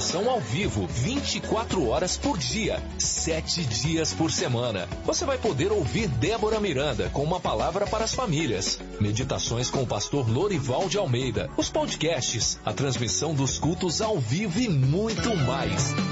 meditação ao vivo, 24 horas por dia, 7 dias por semana. Você vai poder ouvir Débora Miranda com uma palavra para as famílias. Meditações com o pastor Lorival de Almeida. Os podcasts, a transmissão dos cultos ao vivo e muito mais.